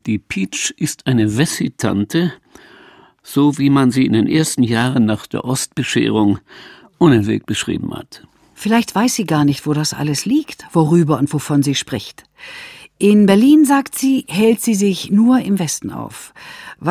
Die Pietsch ist eine Wessi-Tante, so wie man sie in den ersten Jahren nach der Ostbescherung unentwegt beschrieben hat. Vielleicht weiß sie gar nicht, wo das alles liegt, worüber und wovon sie spricht. In Berlin, sagt sie, hält sie sich nur im Westen auf.